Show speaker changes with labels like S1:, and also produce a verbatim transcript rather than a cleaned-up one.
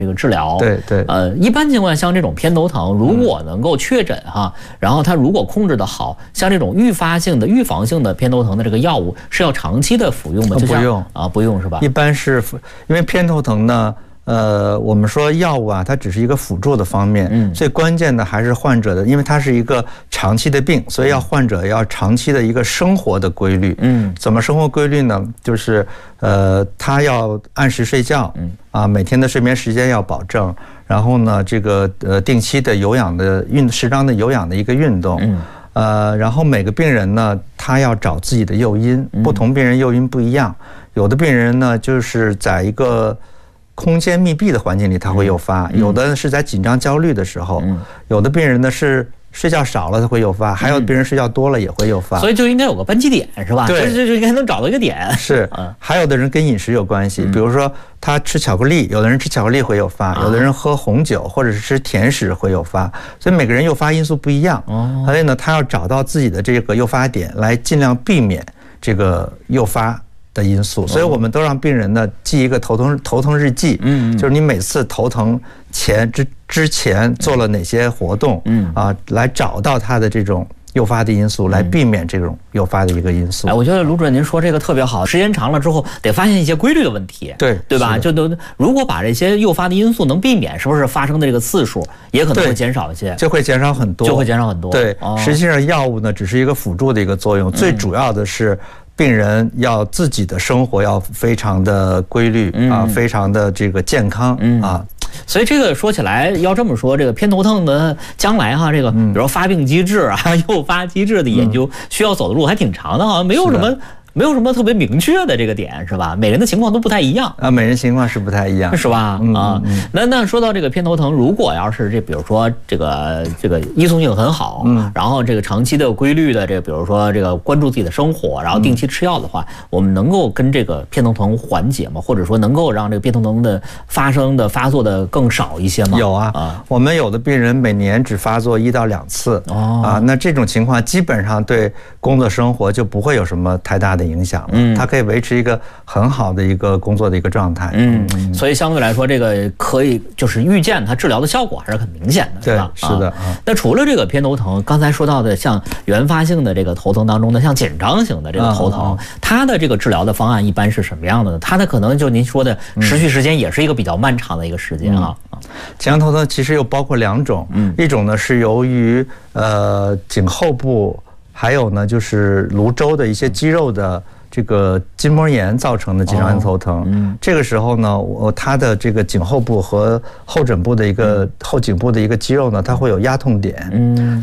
S1: 这个治疗。
S2: 对对。
S1: 呃，一般情况下，像这种偏头疼，如果能够确诊哈，嗯、然后它如果控制的好，像这种预发性的、预防性的偏头疼的这个药物是要长期的服用吗？
S2: 不用
S1: 啊，不用是吧？
S2: 一般是因为偏头疼呢。呃，我们说药物啊，它只是一个辅助的方面，嗯，最关键的还是患者的，因为它是一个长期的病，所以要患者要长期的一个生活的规律，嗯，怎么生活规律呢？就是呃，他要按时睡觉，嗯，啊，每天的睡眠时间要保证，然后呢，这个呃定期的有氧的运，适当的有氧的一个运动，嗯，呃，然后每个病人呢，他要找自己的诱因，不同病人诱因不一样，有的病人呢，就是在一个空间密闭的环境里，它会诱发；有的是在紧张焦虑的时候，有的病人呢是睡觉少了它会诱发，还有病人睡觉多了也会诱发。
S1: 所以就应该有个扳机点，是吧？
S2: 对，
S1: 就就应该能找到一个点。
S2: 是，还有的人跟饮食有关系，比如说他吃巧克力，有的人吃巧克力会诱发，有的人喝红酒或者是吃甜食会诱发，所以每个人诱发因素不一样。所以呢，他要找到自己的这个诱发点，来尽量避免这个诱发的因素，所以我们都让病人呢记一个头疼头疼日记，嗯，就是你每次头疼前之之前做了哪些活动，嗯啊，来找到他的这种诱发的因素，来避免这种诱发的一个因素。
S1: 哎，我觉得卢主任您说这个特别好，时间长了之后得发现一些规律的问题，
S2: 对
S1: 对吧？就都如果把这些诱发的因素能避免，是不是发生的这个次数也可能会减少一些？
S2: 就会减少很多，
S1: 就会减少很多。
S2: 对，哦、实际上药物呢只是一个辅助的一个作用，最主要的是病人要自己的生活要非常的规律、嗯、啊，非常的这个健康、嗯、啊。
S1: 所以这个说起来要这么说，这个偏头疼的将来哈，这个比如发病机制啊、诱发机制的研究需要走的路还挺长的，好像没有什么。没有什么特别明确的这个点，是吧？每人的情况都不太一样
S2: 啊，每人情况是不太一样，
S1: 是吧？嗯、啊，嗯、那那说到这个偏头疼，如果要是这，比如说这个这个依从性很好，嗯，然后这个长期的规律的这个，比如说这个关注自己的生活，然后定期吃药的话，嗯、我们能够跟这个偏头疼缓解吗？或者说能够让这个偏头疼的发生的发作的更少一些吗？
S2: 有啊，啊我们有的病人每年只发作一到两次，哦，啊，那这种情况基本上对工作生活就不会有什么太大的影响了，嗯。它可以维持一个很好的一个工作的一个状态，
S1: 嗯，所以相对来说，这个可以就是预见它治疗的效果还是很明显的，
S2: 对，是的。
S1: 啊，那除了这个偏头疼，刚才说到的像原发性的这个头疼当中的，像紧张型的这个头疼，它的这个治疗的方案一般是什么样的呢？它的可能就您说的持续时间也是一个比较漫长的一个时间啊。
S2: 紧张头疼其实又包括两种，嗯，一种呢是由于呃颈后部，还有呢就是颅周的一些肌肉的这个筋膜炎造成的紧张性头疼，哦嗯、这个时候呢，我它的这个颈后部和后枕部的一个、嗯、后颈部的一个肌肉呢，它会有压痛点，嗯。